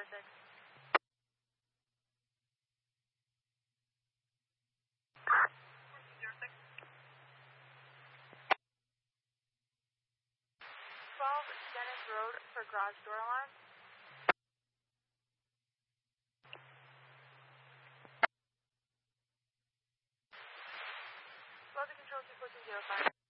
206. 12 Dennis Road for garage door alarm. Welcome control 21405.